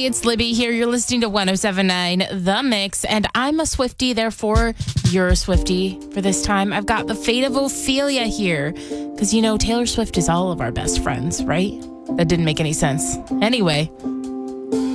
Hey, it's Libby here. You're listening to 107.9 The Mix, and I'm a Swiftie, therefore you're a Swiftie. For this time, I've got the fate of Ophelia here, because Taylor Swift is all of our best friends, right? That didn't make any sense. Anyway,